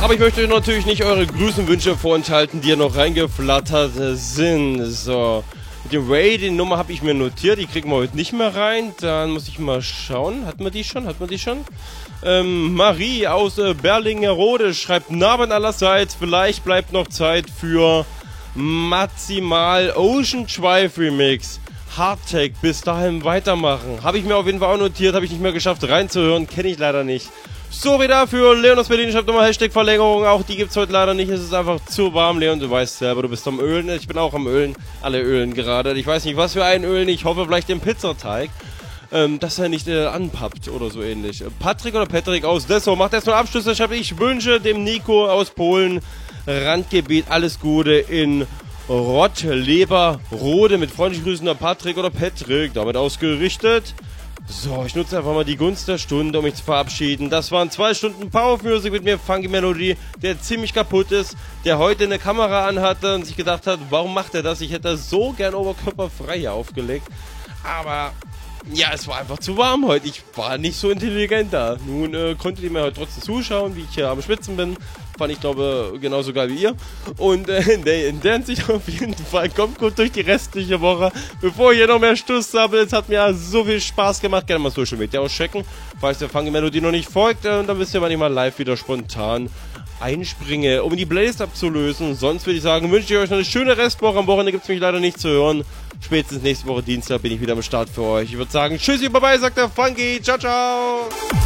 Aber ich möchte euch natürlich nicht eure Grüßenwünsche vorenthalten, die ja noch reingeflattert sind. So, mit dem Ray, die Nummer habe ich mir notiert, die kriegen wir heute nicht mehr rein. Dann muss ich mal schauen, hatten wir die schon? Marie aus Berlingerode schreibt: Namen allerseits, vielleicht bleibt noch Zeit für Maximal Ocean Drive Remix. Hardtech, bis dahin weitermachen. Habe ich mir auf jeden Fall auch notiert, habe ich nicht mehr geschafft reinzuhören, kenne ich leider nicht. Sorry dafür, Leon aus Berlin schreibt nochmal Hashtag-Verlängerung, auch die gibt's heute leider nicht, es ist einfach zu warm, Leon, du weißt selber, du bist am Ölen, ich bin auch am Ölen, alle ölen gerade, ich weiß nicht, was für ein Ölen, ich hoffe vielleicht den Pizzateig, dass er nicht anpappt oder so ähnlich. Patrick aus Dessau macht erstmal Abschluss, das schreibe ich, wünsche dem Nico aus Polen, Randgebiet, alles Gute in Rottleberrode, mit freundlichen Grüßen an Patrick, damit ausgerichtet. So, ich nutze einfach mal die Gunst der Stunde, um mich zu verabschieden. Das waren 2 Stunden Power Music mit mir, Funky Melody, der ziemlich kaputt ist, der heute eine Kamera anhatte und sich gedacht hat, warum macht er das? Ich hätte so gern oberkörperfrei hier aufgelegt. Aber ja, es war einfach zu warm heute. Ich war nicht so intelligent da. Nun konntet ihr mir heute trotzdem zuschauen, wie ich hier am Schwitzen bin. Fand ich, glaube, genauso geil wie ihr. Und in der Hinsicht auf jeden Fall kommt gut durch die restliche Woche. Bevor ihr noch mehr Stuss sammelt, es hat mir so viel Spaß gemacht. Gerne mal Social Media auschecken. Falls der Funky Melody noch nicht folgt, dann wisst ihr, wann ich mal live wieder spontan einspringe, um die Playlist abzulösen. Sonst würde ich sagen, wünsche ich euch noch eine schöne Restwoche. Am Wochenende gibt es mich leider nicht zu hören. Spätestens nächste Woche Dienstag bin ich wieder am Start für euch. Ich würde sagen, tschüssi, bye bye, sagt der Funky. Ciao, ciao.